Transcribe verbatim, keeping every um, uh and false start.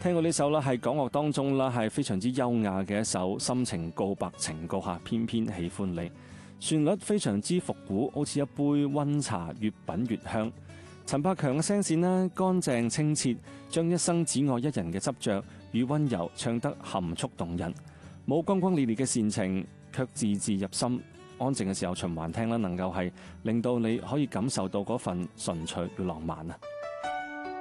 聽過呢首啦，係港樂當中啦，係非常之優雅嘅一首心情告白情歌吓，偏偏喜歡你。旋律非常之復古，好似一杯溫茶，越品越香。陳百強嘅聲線啦，乾淨清澈，將一生只愛一人嘅執着與溫柔唱得含蓄動人，冇轟轟烈烈嘅煽情，卻字字入心。安靜嘅時候循環聽啦，能夠係令到你可以感受到嗰份純粹與浪漫啊！